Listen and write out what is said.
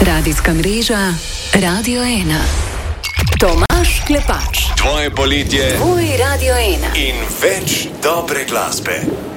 Radijska mreža Radio 1. Tomaž Klepač. Tvoje poletje. Tvoj Radio 1. In več dobre glasbe.